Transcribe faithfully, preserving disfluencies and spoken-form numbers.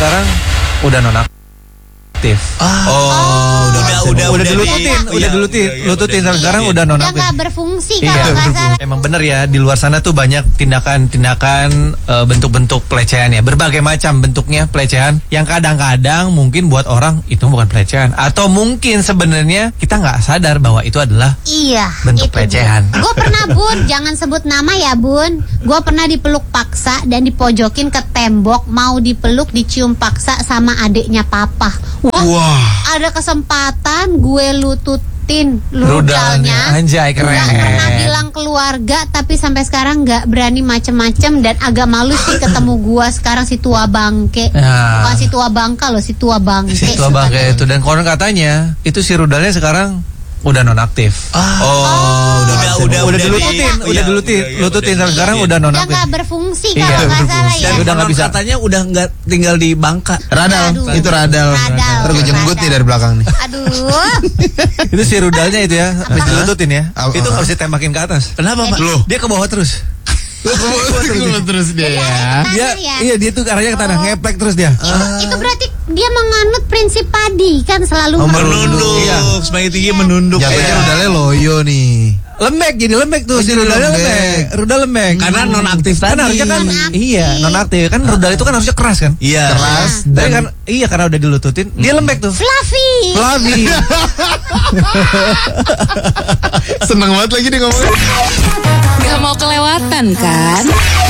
sekarang udah nonaktif. Ah. Oh, udah udah udah udah dilututin, di- udah iya, dilututin, iya, iya, lututin udah sampai sekarang di- udah Udah nonaktif. nggak berfungsi Iya, kalau nggak salah. emang bener ya, di luar sana tuh banyak tindakan-tindakan eh, bentuk-bentuk pelecehan ya, berbagai macam bentuknya pelecehan yang kadang-kadang mungkin buat orang itu bukan pelecehan, atau mungkin sebenarnya kita nggak sadar bahwa itu adalah Iya, bentuk itu, pelecehan. Gue pernah, Bun, jangan sebut nama ya, Bun. Gue pernah dipeluk paksa dan dipojokin ke tembok, mau dipeluk, dicium paksa sama adiknya papa. Wah, Wah. ada kesempatan gue lututin Rudalnya, rudalnya. anjay, keren. Gak pernah bilang keluarga, tapi sampai sekarang nggak berani macem-macem dan agak malu sih ketemu gue sekarang si tua bangke. Nah. Bukan si tua bangka loh, si tua bangke. Si tua bangke itu, dan konon katanya itu si rudalnya sekarang udah nonaktif. Oh, udah udah udah udah di- dilututin, iya, udah dilutin, iya, iya, lututin udah sampai sekarang dilututin. udah Udah nonaktif. nggak berfungsi Iya, kalau nggak berfungsi. salah ya. Dan udah nggak bisa. Katanya udah nggak tinggal di Bangka. Radal, Aduh. itu radal. Radal. Ntar gue jemput Radal. nih dari belakang nih. Aduh. Itu si rudalnya itu ya, habis Apa? dilututin ya. Apa? Itu nggak bisa ditembakin ke atas. Kenapa, Pak? Loh. Dia ke bawah terus. Terus dia ya. Dia, ya. iya dia tuh arahnya ke tanah, ngeplek terus dia. Itu berarti dia menganut prinsip padi kan selalu Oh, menunduk. Menunduk. Iya. Semakin tinggi menunduk. Jatuhnya Iya. rudalnya loyo nih. Lembek, jadi lembek tuh, Oh, si jadi rudalnya lembek. lembek, rudal lembek. Karena nonaktif Kan tadi. harusnya kan, Nonaktif. iya nonaktif kan rudal itu kan harusnya keras kan. Iya. Keras Tapi dan kan, iya karena udah dilututin, dia lembek tuh. Fluffy. Flavi. seneng banget lagi dia ngomongnya. Gak mau kelewatan kan?